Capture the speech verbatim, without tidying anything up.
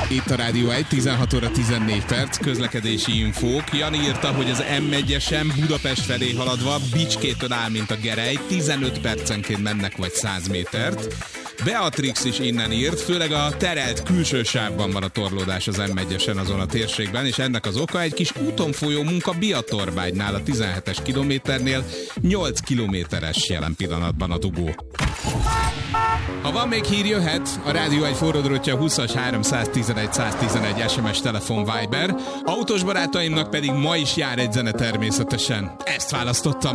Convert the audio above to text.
Itt a Rádió egy, tizenhat óra tizennégy perc, közlekedési infók. Jani írta, hogy az em egyesen Budapest felé haladva Bicskétől áll, mint a gerej, tizenöt percenként mennek vagy száz métert. Beatrix is innen írt, főleg a terelt külső sávban van a torlódás az em egyesen azon a térségben, és ennek az oka egy kis úton folyó munka Biatorbágynál a tizenhetes kilométernél, nyolc kilométeres jelen pillanatban a dugó. Ha van még hír, jöhet. A Rádió egy forródrótja húszas háromszáztizenegy száztizenegy es em es telefon Viber. Autós barátaimnak pedig ma is jár egy zene természetesen. Ezt választottam.